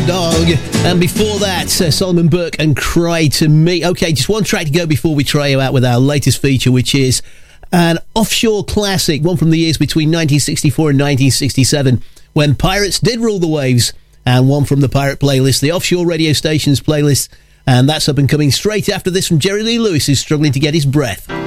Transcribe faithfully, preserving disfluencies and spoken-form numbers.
Dog. And before that, uh, Solomon Burke and Cry to Me. Okay, just one track to go before we try you out with our latest feature, which is an offshore classic, one from the years between nineteen sixty-four and nineteen sixty-seven, when pirates did rule the waves, and one from the Pirate Playlist, the Offshore Radio Stations playlist. And that's up and coming straight after this from Jerry Lee Lewis, who's struggling to get his breath.